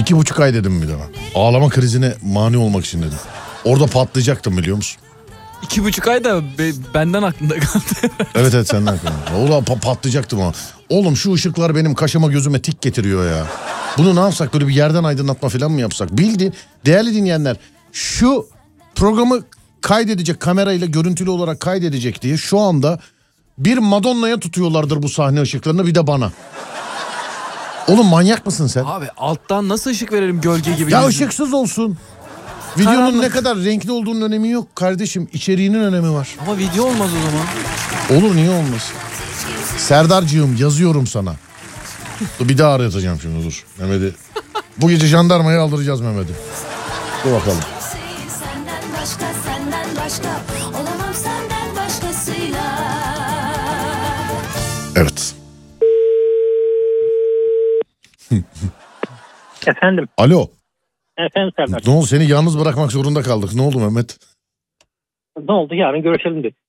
2,5 ay dedim bir de ben. Ağlama krizine mani olmak için dedim. Orada patlayacaktım biliyor musun? 2,5 ay da benden aklımda kaldı. Evet senden kaldı. Oğlum patlayacaktım ama. Oğlum şu ışıklar benim kaşıma gözüme tik getiriyor ya. Bunu ne yapsak, böyle bir yerden aydınlatma falan mı yapsak? Bildi değerli dinleyenler, şu programı kaydedecek, kamerayla görüntülü olarak kaydedecek diye şu anda bir Madonna'ya tutuyorlardır bu sahne ışıklarını, bir de bana. Oğlum manyak mısın sen? Abi alttan nasıl ışık verelim gölge gibi? Ya ışıksız olsun. Videonun Karanlık. ne kadar renkli olduğunun önemi yok kardeşim. İçeriğinin önemi var. Ama video olmaz o zaman. Olur, niye olmasın? Serdar'cığım yazıyorum sana. Dur, bir daha arayacağım şimdi, dur. Mehmet'i. Bu gece jandarmaya aldıracağız Mehmet'i. Dur bakalım. Evet. Efendim. Alo. Efendim Serdar. Ne oldu, seni yalnız bırakmak zorunda kaldık. Ne oldu Mehmet? Ne oldu, yarın görüşelim dedik.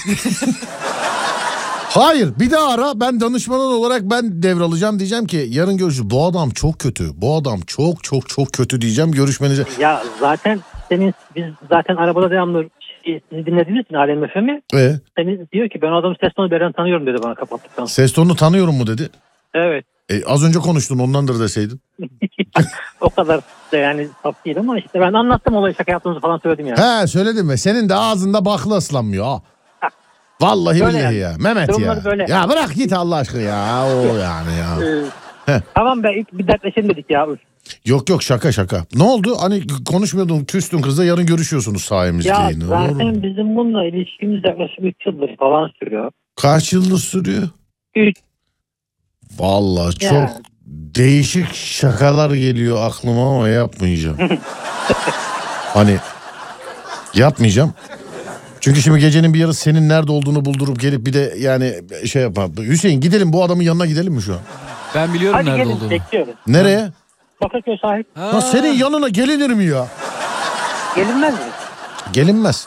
Hayır, bir daha ara, ben danışmanın olarak ben devralacağım, diyeceğim ki yarın görüşürüz. Bu adam çok kötü. Bu adam çok çok çok kötü diyeceğim, görüşmenize. Ya zaten biz zaten arabada devamlı sizi dinlediğiniz için Alem FM'i. Seni diyor ki ben adamın ses tonu beren tanıyorum dedi bana kapattıktan sonra. Ses tonunu tanıyorum mu dedi. Evet. Az önce konuştun, ondandır deseydin. O kadar da yani saf değil ama işte ben anlattım olayı, şaka yaptığımızı falan söyledim yani. He, söyledim mi? Senin de ağzında bakla ıslanmıyor ha. Vallahi Böyle billahi yani. ya. Mehmet Durumlar ya. böyle. Ya bırak git Allah aşkına ya. O yani ya. Tamam be, ilk bir dertleşelim dedik ya. Yok şaka. Ne oldu? Hani konuşmuyordun, küstün kızla, yarın görüşüyorsunuz sayemizde. Ya zaten bizim bununla ilişkimiz yaklaşık 3 yıldır falan sürüyor. Kaç yıldır sürüyor? 3. Vallahi çok değişik şakalar geliyor aklıma ama yapmayacağım. Hani yapmayacağım. Çünkü şimdi gecenin bir yarısı senin nerede olduğunu buldurup gelip bir de yani şey yapar. Hüseyin, gidelim bu adamın yanına, gidelim mi şu an? Ben biliyorum Hadi nerede gelin, olduğunu. bekliyoruz. Nereye? Bakırköy sahip. Ha, senin yanına gelinir mi ya? Gelinmez mi? Gelinmez.